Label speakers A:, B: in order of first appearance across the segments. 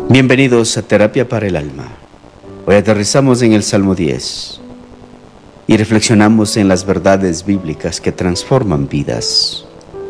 A: Bienvenidos a Terapia para el Alma. Hoy aterrizamos en el Salmo 10 y reflexionamos en las verdades bíblicas que transforman vidas.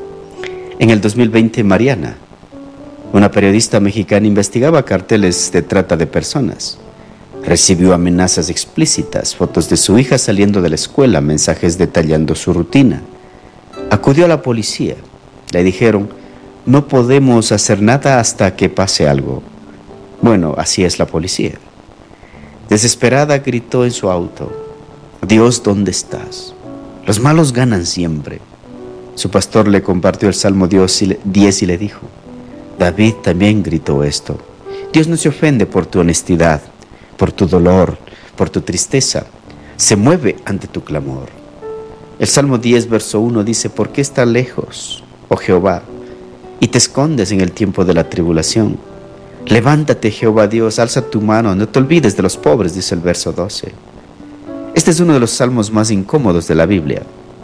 A: En el 2020, Mariana, una periodista mexicana, investigaba carteles de trata de personas. Recibió amenazas explícitas, fotos de su hija saliendo de la escuela, mensajes detallando su rutina. Acudió a la policía. Le dijeron: no podemos hacer nada hasta que pase algo. Bueno, así es la policía. Desesperada gritó en su auto: Dios, ¿dónde estás? Los malos ganan siempre. Su pastor le compartió el Salmo 10 y le dijo: David también gritó esto. Dios no se ofende por tu honestidad, por tu dolor, por tu tristeza. Se mueve ante tu clamor. El Salmo 10, verso 1 dice: ¿por qué estás lejos, oh Jehová, y te escondes en el tiempo de la tribulación? Levántate, Jehová Dios, alza tu mano, no te olvides de los pobres, dice el verso 12. Este es uno de los salmos más incómodos de la Biblia,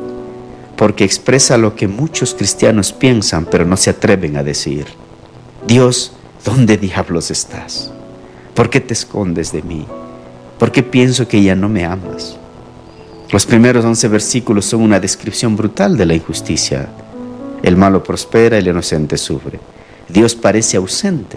A: porque expresa lo que muchos cristianos piensan, pero no se atreven a decir. Dios, ¿dónde diablos estás? ¿Por qué te escondes de mí? ¿Por qué pienso que ya no me amas? Los primeros 11 versículos son una descripción brutal de la injusticia. El malo prospera, el inocente sufre. Dios parece ausente.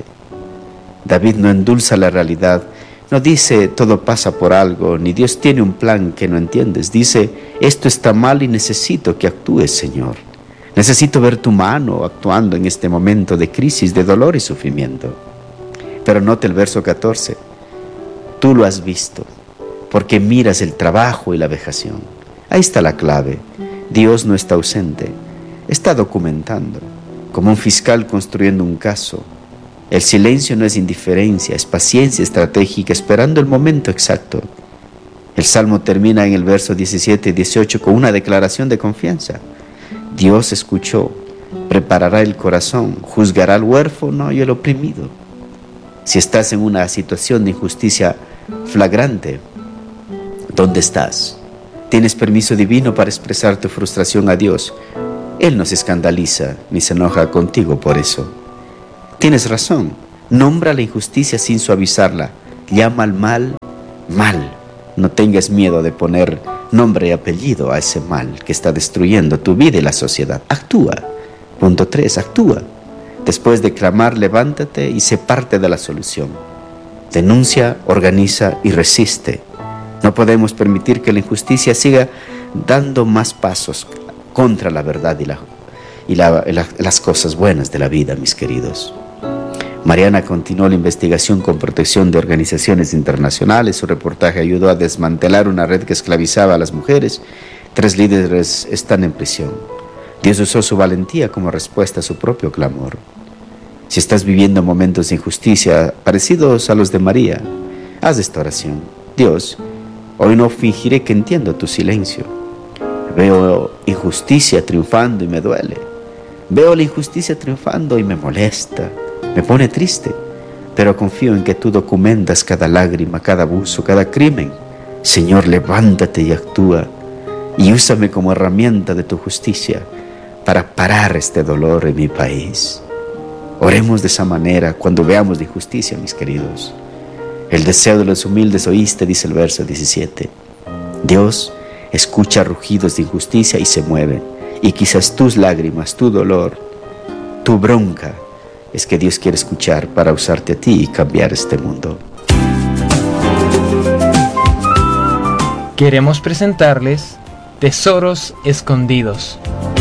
A: David no endulza la realidad, no dice todo pasa por algo, ni Dios tiene un plan que no entiendes. Dice: esto está mal y necesito que actúes, Señor. Necesito ver tu mano actuando en este momento de crisis, de dolor y sufrimiento. Pero note el verso 14. Tú lo has visto, porque miras el trabajo y la vejación. Ahí está la clave. Dios no está ausente, está documentando, como un fiscal construyendo un caso. El silencio no es indiferencia, es paciencia estratégica, esperando el momento exacto. El Salmo termina en el verso 17 y 18 con una declaración de confianza. Dios escuchó, preparará el corazón, juzgará al huérfano y al oprimido. Si estás en una situación de injusticia flagrante, ¿dónde estás? Tienes permiso divino para expresar tu frustración a Dios. Él no se escandaliza ni se enoja contigo por eso. Tienes razón, nombra la injusticia sin suavizarla, llama al mal, mal. No tengas miedo de poner nombre y apellido a ese mal que está destruyendo tu vida y la sociedad. Actúa. Punto 3, actúa. Después de clamar, levántate y sé parte de la solución. Denuncia, organiza y resiste. No podemos permitir que la injusticia siga dando más pasos contra la verdad y las cosas buenas de la vida, mis queridos. Mariana continuó la investigación con protección de organizaciones internacionales. Su reportaje ayudó a desmantelar una red que esclavizaba a las mujeres. 3 líderes están en prisión. Dios usó su valentía como respuesta a su propio clamor. Si estás viviendo momentos de injusticia parecidos a los de María, haz esta oración. Dios, hoy no fingiré que entiendo tu silencio. Veo injusticia triunfando y me duele. Veo la injusticia triunfando y me molesta. Me pone triste, pero confío en que tú documentas cada lágrima, cada abuso, cada crimen. Señor, levántate y actúa, y úsame como herramienta de tu justicia para parar este dolor en mi país. Oremos de esa manera cuando veamos la injusticia, mis queridos. El deseo de los humildes oíste, dice el verso 17. Dios escucha rugidos de injusticia y se mueve, y quizás tus lágrimas, tu dolor, tu bronca, es que Dios quiere escuchar para usarte a ti y cambiar este mundo.
B: Queremos presentarles Tesoros Escondidos.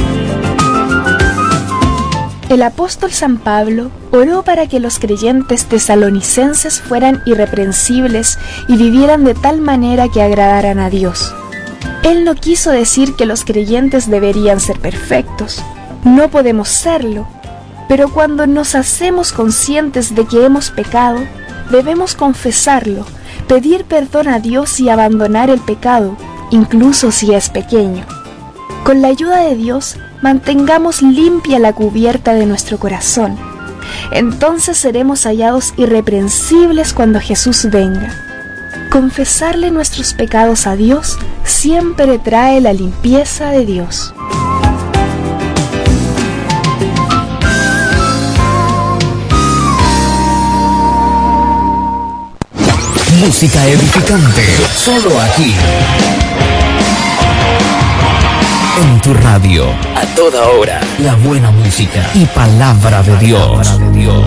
C: El apóstol San Pablo oró para que los creyentes tesalonicenses fueran irreprensibles y vivieran de tal manera que agradaran a Dios. Él no quiso decir que los creyentes deberían ser perfectos. No podemos serlo. Pero cuando nos hacemos conscientes de que hemos pecado, debemos confesarlo, pedir perdón a Dios y abandonar el pecado, incluso si es pequeño. Con la ayuda de Dios, mantengamos limpia la cubierta de nuestro corazón. Entonces seremos hallados irreprensibles cuando Jesús venga. Confesarle nuestros pecados a Dios siempre trae la limpieza de Dios.
D: Música edificante, solo aquí. En tu radio, a toda hora, la buena música y palabra de Dios.